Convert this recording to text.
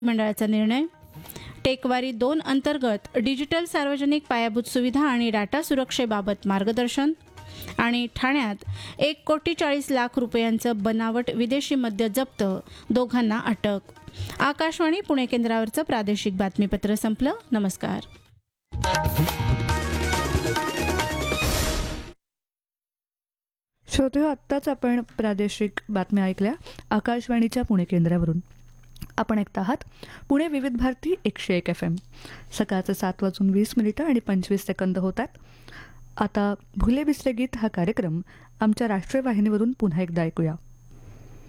मंडळाचा निर्णय. टेकवारी 2 अंतर्गत डिजिटल सार्वजनिक पायाभूत सुविधा आणि डाटा सुरक्षेबाबत मार्गदर्शन. आणि ठाण्यात 1,40,00,000 रुपयांचं बनावट विदेशी मद्य जप्त, दोघांना अटक. आकाशवाणी पुणे केंद्रावरचं प्रादेशिक बातमीपत्र संपलं. नमस्कार. श्रोते, आत्ताच आपण प्रादेशिक बातम्या ऐकल्या आकाशवाणीच्या पुणे केंद्रावरून. आपण ऐकत आहात पुणे विविध भारती 101 FM. सकाळचं 7:20 आणि 25 सेकंद होतात. आता भुले बिसरे गीत हा कार्यक्रम आमच्या राष्ट्रीय वाहिनीवरून पुन्हा एकदा ऐकूया.